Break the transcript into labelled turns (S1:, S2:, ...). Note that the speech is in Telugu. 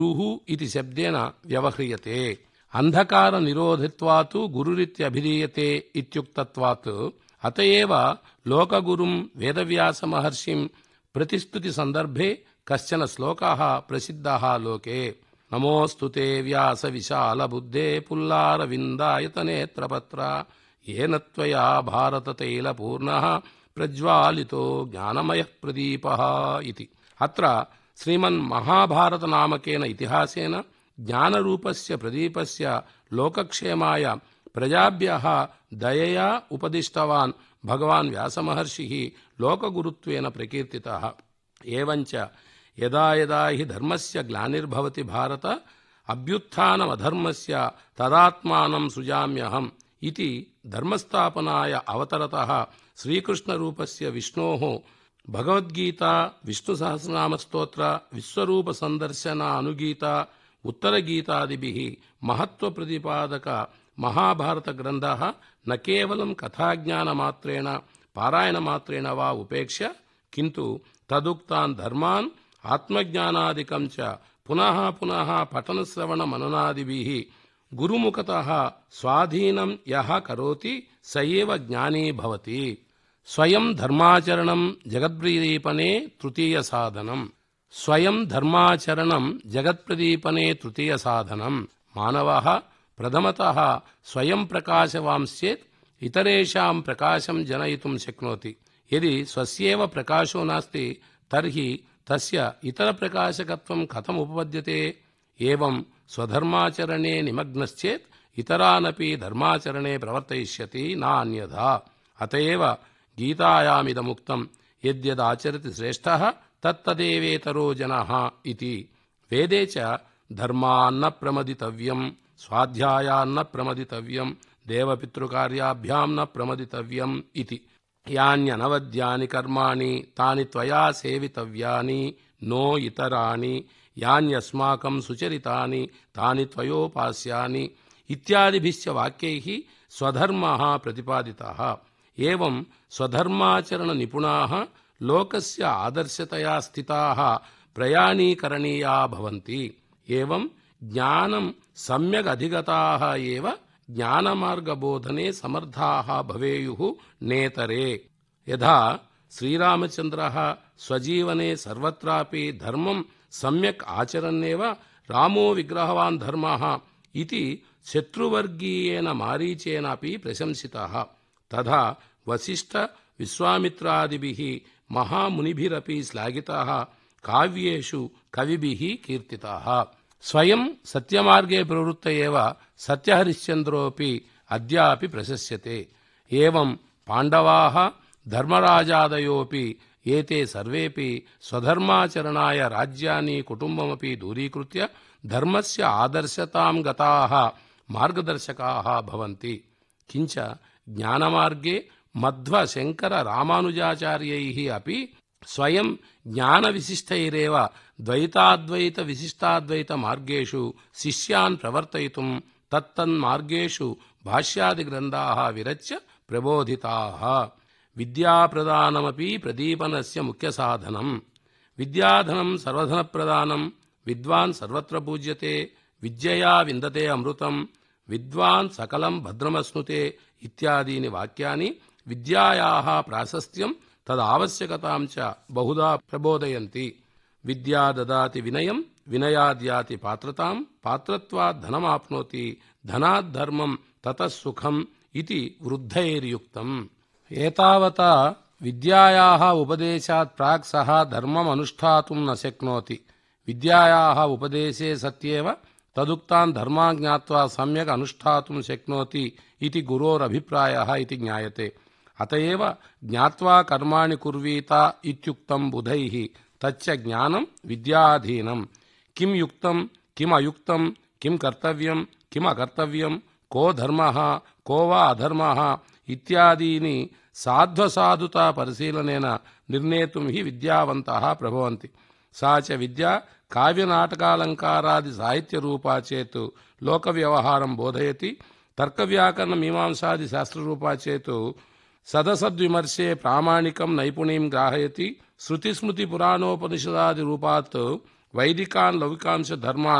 S1: గురుః ఇతి శబ్దేన వ్యవహ్రియతే. అంధకార నిరోధిత్వాత్ గురురిత్యభిధీయతే ఇత్యుక్తత్వాత్ అత ఏవ లోకగురుం వేదవ్యాస మహర్షిం ప్రతిస్తుతి సందర్భే కశ్చన శ్లోకః ప్రసిద్ధః లోకే. నమోస్తుతే వ్యాస విశాల బుద్ధే పుల్లారవిందాయతనేత్రపత్ర ఏన త్వయా భారత తైలపూర్ణః ప్రజ్వాలితో జ్ఞానమయః ప్రదీపః ఇతి. అత్ర శ్రీమన్మహాభారత నామకేన ఇతిహాసేన జ్ఞానరూపస్య ప్రదీపస్య లోకక్షేమాయ ప్రజాభ్యః దయయా ఉపదిష్టవాన్ భగవాన్ వ్యాసమహర్షిః లోకగురుత్వేన ప్రకీర్తితః. ఏవంచ యదా యదా హి ధర్మస్య గ్లానిర్భవతి భారత అభ్యుత్థానమధర్మస్య తదాత్మానం సృజామ్యహం ఇతి ధర్మస్థాపనాయ అవతరతః శ్రీకృష్ణరూపస్య విష్ణోః భగవద్గీత విష్ణుసహస్రనామస్తోత్ర విశ్వరూప సందర్శన అనుగీత ఉత్తరగీతాదిభిః మహత్వప్రతిపాదక మహాభారత గ్రంథः న కేవలం కథాజ్ఞానమాత్రేణ పారాయణమాత్రేణ వా ఉపేక్ష్య కింటు తదుక్తాన్ ధర్మాన్ ఆత్మజ్ఞానాదికం చ పునః పునః పఠనశ్రవణమననాదిభిః గురుముఖతః స్వాధీనం యః కరోతి స ఏవ జ్ఞానీ భవతి. స్వయం ధర్మాచరణం జగత్ప్రదీపనే తృతీయ సాధనం. స్వయం ధర్మాచరణం జగత్ప్రదీపనే తృతీయ సాధనం. మానవః ప్రథమతః స్వయం ప్రకాశవాంశ్చేత్ ఇతరేషాం ప్రకాశం జనయితుం శక్నోతి. యది స్వస్యేవ ప్రకాశో నాస్తి తర్హి తస్య ఇతర ప్రకాశకత్వం కథం ఉపపద్యతే. ఏవం స్వధర్మాచరణే నిమగ్నశ్చేత్ ఇతరానపి ధర్మాచరణే ప్రవర్తయిష్యతి నాన్యథా. అత ఏవ గీతాయామిదముక్తం యద్యదాచరతి శ్రేష్ఠః తత్తదేవేతరో జనః ఇతి. వేదే చ ధర్మాన్న ప్రమదితవ్యం, స్వాధ్యాయాన్న ప్రమదితవ్యం, దేవపితృకార్యాభ్యాం న ప్రమదితవ్యం ఇతి. యాన్యనవద్యాని కర్మాణి తాని త్వయా సేవితవ్యాని నో ఇతరాని, యాన్యస్మాకం సుచరితాని తాని త్వయోపాస్యాని ఇత్యాదిభిశ్చ వాక్యైః స్వధర్మః ప్రతిపాదితः. ఏవం స్వధర్మాచరణ నిపుణాః లోకస్య ఆదర్శతయా స్థితాః ప్రయాణీకరణీయా భవంతి. ఏవం జ్ఞానం సమ్యగ్ అధిగతాః ఏవ జ్ఞానమార్గబోధనే సమర్థాః భవేయుః నేతరే. యథా శ్రీరామచంద్రः స్వజీవనే సర్వత్రాపి ధర్మం సమ్యక్ ఆచరన్నేవ రామో విగ్రహవాన్ ధర్మః ఇతి శత్రువర్గీయేన మారీచేనాపి ప్రశంసితः. తథా వసిష్ఠ విశ్వామిత్రాదిభిః మహామునిభిరపి శ్లాఘితः, కావ్యేషు కవిభిః కీర్తితः. స్వయం సత్యమార్గే ప్రవృత్త ఏవ సత్యహరిశ్చంద్రోపి అద్యాపి ప్రశస్యతే. ఏవం పాండవాః ధర్మరాజాదయోపి ఏతే సర్వేపి స్వధర్మాచరణాయ రాజ్యాన్ని కుటుంబమపి దూరీకృత్య ధర్మస్య ఆదర్శతాం గతాః మార్గదర్శకాః భవంతి. కించ జ్ఞానమార్గే మధ్వ శంకర రామానుజాచార్యైః అపి స్వయం జ్ఞానవిశిష్టైరేవ ద్వైతాద్వైత విశిష్టాద్వైత మార్గేషు శిష్యాన్ ప్రవర్తయితుం తత్తన్మార్గేషు భాష్యాది గ్రంథాః విరచ్య ప్రబోధితాః. విద్యాప్రదానమపి ప్రదీపనస్య ముఖ్యసాధనం. విద్యాధనం సర్వధనప్రదానం. విద్వాన్ సర్వత్ర పూజ్యతే. విద్యయా విందతే అమృతం. విద్వాన్ సకలం భద్రమశ్నుతే ఇత్యాదీని వాక్యాని విద్యాయాః ప్రాశస్త్యం తదావశ్యకతాం చ బహుదా ప్రబోధయంతి. విద్యా దదాతి వినయం, వినయాద్యాతి పాత్రతాం, పాత్రత్వాద్ ధనమాప్నోతి, ధనాద్ ధర్మం తతః సుఖం ఇతి వృద్ధైర్యుక్తం. ఏతావతా విద్యాయాః ఉపదేశాత్ ప్రాక్ సహ ధర్మం అనుష్ఠాతుం న శక్నోతి. విద్యాయాః ఉపదేశే సత్యేవ తదుక్తాన్ ధర్మాన్ జ్ఞాత్వా సమ్యక్ అనుష్ఠాతుం శక్నోతి ఇతి గురోరభిప్రాయః ఇతి జ్ఞాయతే. అత ఏవ జ్ఞాత్వా కర్మాణి కుర్వీత ఇత్యుక్తం బుధైః తచ్చ జ్ఞానం విద్యాధీనం. కిం యుక్తం కిం అయుక్తం, కిం కర్తవ్యం కిం అకర్తవ్యం, కో ధర్మః కో వా అధర్మః ఇత్యాదీని సాధ్వసాధుతా పరిశీలనేన నిర్ణేతుం హి విద్యావంతః ప్రభవంతి. సా చ విద్యా కావ్యనాటకాలంకారాది సాహిత్యరూపా చేత్ లోకవ్యవహారం బోధయతి. తర్కవ్యాకరణ మీమాంసాది శాస్త్రరూపా చేత్ సదసద్విమర్శే ప్రామాణికం నైపుణ్యం గ్రాహయతి. శృతిస్మృతి పురాణోపనిషదాది రూపాత్ వైదికాన్ లౌకికాంశ ధర్మాన్